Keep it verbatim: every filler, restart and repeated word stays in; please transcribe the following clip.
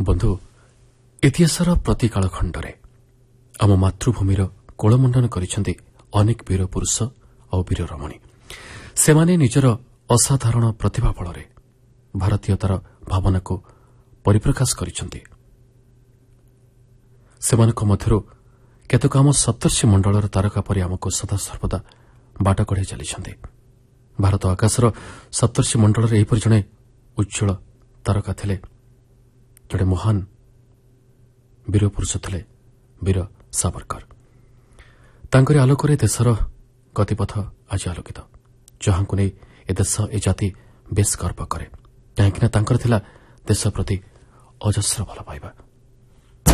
ବନ୍ଧୁ, ଇତିହାସର ପ୍ରତି କାଳଖଣ୍ଡରେ ଆମ ମାତୃଭୂମିର କୋଳମଣ୍ଡନ କରିଛନ୍ତି ଅନେକ ବୀର ପୁରୁଷ ଆଉ ବୀର ରମଣୀ। ସେମାନେ ନିଜର ଅସାଧାରଣ ପ୍ରତିଭା ବଳରେ ଭାରତୀୟତାର ଭାବନାକୁ ପରିପ୍ରକାଶ କରିଛନ୍ତି। ସେମାନଙ୍କ ମଧ୍ୟରୁ କେତେକ ଆମ ସପ୍ତର୍ଷି ମଣ୍ଡଳର ତାରକା ପରି ଆମକୁ ସଦାସର୍ବଦା ବାଟ କଢ଼ାଇ ଚାଲିଛନ୍ତି। ଭାରତ ଆକାଶର ସପ୍ତର୍ଷି ମଣ୍ଡଳରେ ଏହିପରି ଜଣେ ଉଜ୍ଜଳ ତାରକା ଥିଲେ, ଜଣେ ମହାନ ବୀର ପୁରୁଷ ଥିଲେ ବୀର ସାବରକର। ତାଙ୍କରି ଆଲୋକରେ ଦେଶର ଗତିପଥ ଆଜି ଆଲୋକିତ, ଯାହାଙ୍କୁ ନେଇ ଏ ଦେଶ ଏ ଜାତି ବେଶ୍ ଗର୍ବ କରେ, କାହିଁକିନା ତାଙ୍କର ଥିଲା ଦେଶ ପ୍ରତି ଅଜସ୍ର ଭଲ ପାଇବା।